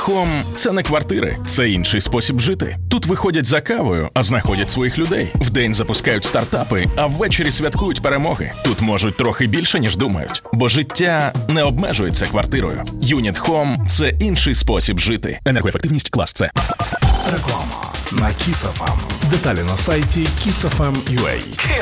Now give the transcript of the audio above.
Home – це не квартири, це інший спосіб жити. Тут виходять за кавою, а знаходять своїх людей. Вдень запускають стартапи, а ввечері святкують перемоги. Тут можуть трохи більше, ніж думають. Бо життя не обмежується квартирою. Unit Home – це інший спосіб жити. Енергоефективність клас С. Реклама на Kiss FM. Деталі на сайті kissfm.ua.